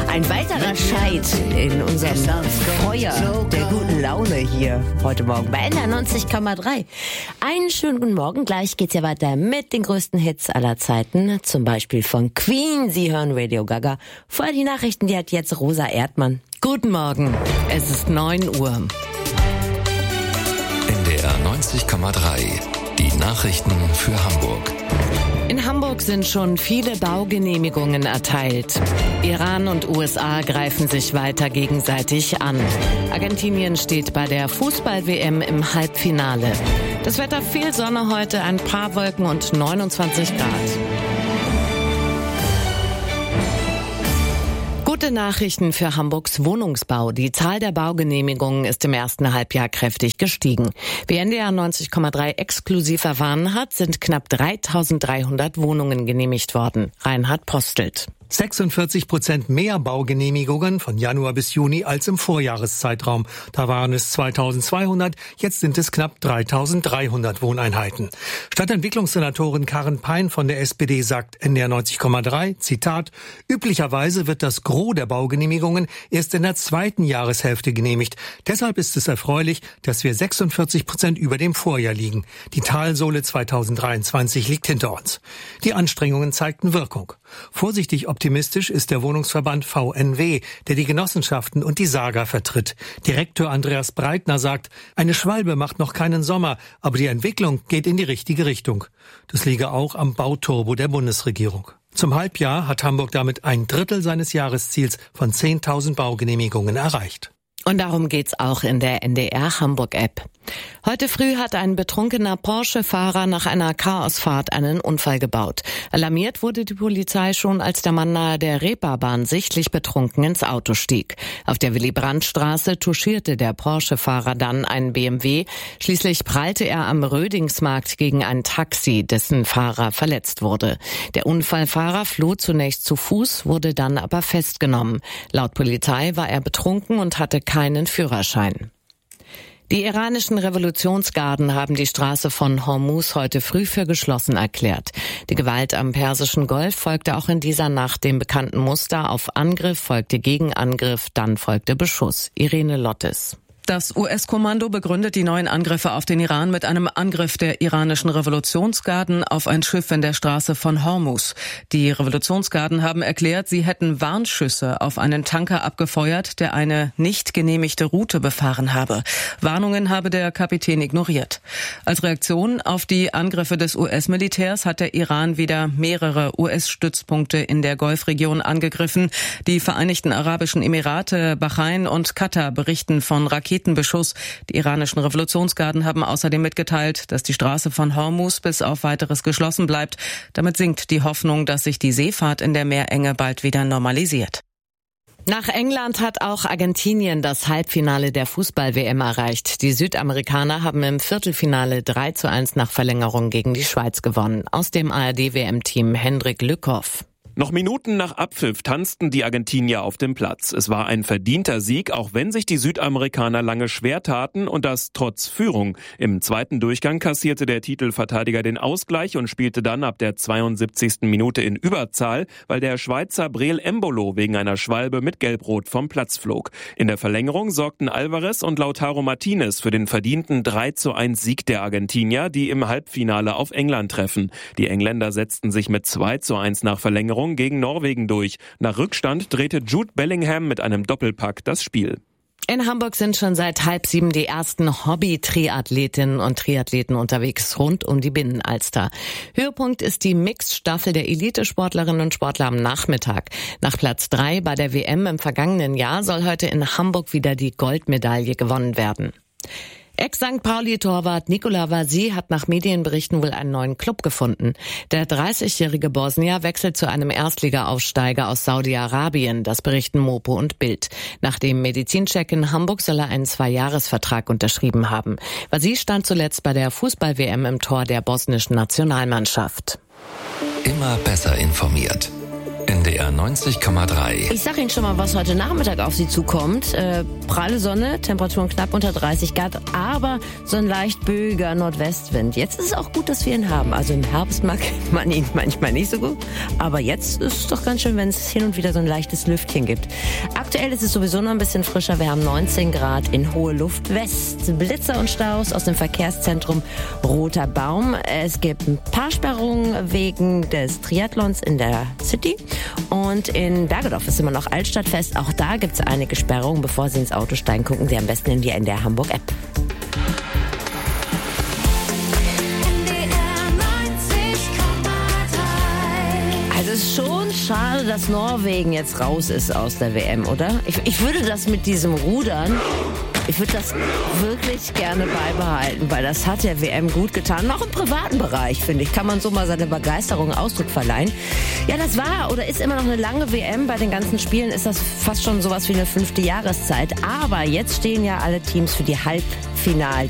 Ein weiterer Scheit in unserem Feuer der guten Laune hier heute Morgen bei NDR 90,3. Einen schönen guten Morgen. Gleich geht's ja weiter mit den größten Hits aller Zeiten. Zum Beispiel von Queen. Sie hören Radio Gaga. Vorher die Nachrichten, die hat jetzt Rosa Erdmann. Guten Morgen. Es ist 9 Uhr. NDR 90,3. Die Nachrichten für Hamburg. In Hamburg sind schon viele Baugenehmigungen erteilt. Iran und USA greifen sich weiter gegenseitig an. Argentinien steht bei der Fußball-WM im Halbfinale. Das Wetter viel Sonne heute, ein paar Wolken und 29 Grad. Gute Nachrichten für Hamburgs Wohnungsbau. Die Zahl der Baugenehmigungen ist im ersten Halbjahr kräftig gestiegen. Wie NDR 90,3 exklusiv erfahren hat, sind knapp 3.300 Wohnungen genehmigt worden. Reinhard Postelt. 46% mehr Baugenehmigungen von Januar bis Juni als im Vorjahreszeitraum. Da waren es 2.200, jetzt sind es knapp 3.300 Wohneinheiten. Stadtentwicklungssenatorin Karin Pein von der SPD sagt NDR 90,3, Zitat, üblicherweise wird das Gros der Baugenehmigungen erst in der zweiten Jahreshälfte genehmigt. Deshalb ist es erfreulich, dass wir 46% über dem Vorjahr liegen. Die Talsohle 2023 liegt hinter uns. Die Anstrengungen zeigten Wirkung. Vorsichtig optimistisch ist der Wohnungsverband VNW, der die Genossenschaften und die Saga vertritt. Direktor Andreas Breitner sagt, eine Schwalbe macht noch keinen Sommer, aber die Entwicklung geht in die richtige Richtung. Das liege auch am Bauturbo der Bundesregierung. Zum Halbjahr hat Hamburg damit 1/3 seines Jahresziels von 10.000 Baugenehmigungen erreicht. Und darum geht's auch in der NDR Hamburg-App. Heute früh hat ein betrunkener Porsche-Fahrer nach einer Chaosfahrt einen Unfall gebaut. Alarmiert wurde die Polizei schon, als der Mann nahe der Reeperbahn sichtlich betrunken ins Auto stieg. Auf der Willy-Brandt-Straße touchierte der Porsche-Fahrer dann einen BMW. Schließlich prallte er am Rödingsmarkt gegen ein Taxi, dessen Fahrer verletzt wurde. Der Unfallfahrer floh zunächst zu Fuß, wurde dann aber festgenommen. Laut Polizei war er betrunken und hatte keinen Führerschein. Die iranischen Revolutionsgarden haben die Straße von Hormuz heute früh für geschlossen erklärt. Die Gewalt am Persischen Golf folgte auch in dieser Nacht dem bekannten Muster. Auf Angriff folgte Gegenangriff, dann folgte Beschuss. Irene Lottes. Das US-Kommando begründet die neuen Angriffe auf den Iran mit einem Angriff der iranischen Revolutionsgarden auf ein Schiff in der Straße von Hormuz. Die Revolutionsgarden haben erklärt, sie hätten Warnschüsse auf einen Tanker abgefeuert, der eine nicht genehmigte Route befahren habe. Warnungen habe der Kapitän ignoriert. Als Reaktion auf die Angriffe des US-Militärs hat der Iran wieder mehrere US-Stützpunkte in der Golfregion angegriffen. Die Vereinigten Arabischen Emirate, Bahrain und Katar berichten von Raketenbeschuss. Die iranischen Revolutionsgarden haben außerdem mitgeteilt, dass die Straße von Hormuz bis auf Weiteres geschlossen bleibt. Damit sinkt die Hoffnung, dass sich die Seefahrt in der Meerenge bald wieder normalisiert. Nach England hat auch Argentinien das Halbfinale der Fußball-WM erreicht. Die Südamerikaner haben im Viertelfinale 3:1 nach Verlängerung gegen die Schweiz gewonnen. Aus dem ARD-WM-Team Hendrik Lückhoff. Noch Minuten nach Abpfiff tanzten die Argentinier auf dem Platz. Es war ein verdienter Sieg, auch wenn sich die Südamerikaner lange schwer taten und das trotz Führung. Im zweiten Durchgang kassierte der Titelverteidiger den Ausgleich und spielte dann ab der 72. Minute in Überzahl, weil der Schweizer Breel Embolo wegen einer Schwalbe mit Gelb-Rot vom Platz flog. In der Verlängerung sorgten Alvarez und Lautaro Martinez für den verdienten 3:1 Sieg der Argentinier, die im Halbfinale auf England treffen. Die Engländer setzten sich mit 2:1 nach Verlängerung gegen Norwegen durch. Nach Rückstand drehte Jude Bellingham mit einem Doppelpack das Spiel. In Hamburg sind schon seit 6:30 die ersten Hobby-Triathletinnen und Triathleten unterwegs rund um die Binnenalster. Höhepunkt ist die Mixed-Staffel der Elitesportlerinnen und Sportler am Nachmittag. Nach Platz 3 bei der WM im vergangenen Jahr soll heute in Hamburg wieder die Goldmedaille gewonnen werden. Ex-St. Pauli-Torwart Nikola Vasi hat nach Medienberichten wohl einen neuen Club gefunden. Der 30-jährige Bosnier wechselt zu einem Erstliga-Aufsteiger aus Saudi-Arabien, das berichten Mopo und Bild. Nach dem Medizincheck in Hamburg soll er einen 2-Jahres-Vertrag unterschrieben haben. Vasi stand zuletzt bei der Fußball-WM im Tor der bosnischen Nationalmannschaft. Immer besser informiert. NDR 90,3. Ich sage Ihnen schon mal, was heute Nachmittag auf Sie zukommt. Pralle Sonne, Temperaturen knapp unter 30 Grad, aber so ein leicht böiger Nordwestwind. Jetzt ist es auch gut, dass wir ihn haben. Also im Herbst mag man ihn manchmal nicht so gut. Aber jetzt ist es doch ganz schön, wenn es hin und wieder so ein leichtes Lüftchen gibt. Aktuell ist es sowieso noch ein bisschen frischer. Wir haben 19 Grad in hohe Luft West. Blitzer und Staus aus dem Verkehrszentrum Roter Baum. Es gibt ein paar Sperrungen wegen des Triathlons in der City. Und in Bergedorf ist immer noch Altstadtfest. Auch da gibt es einige Sperrungen. Bevor Sie ins Auto steigen, gucken Sie am besten in die NDR Hamburg App. Also es ist schon schade, dass Norwegen jetzt raus ist aus der WM, oder? Ich würde das mit diesem Rudern, ich würde das wirklich gerne beibehalten, weil das hat der WM gut getan. Auch im privaten Bereich, finde ich, kann man so mal seine Begeisterung Ausdruck verleihen. Ja, das war oder ist immer noch eine lange WM. Bei den ganzen Spielen ist das fast schon sowas wie eine 5. Jahreszeit. Aber jetzt stehen ja alle Teams für die Halbfinals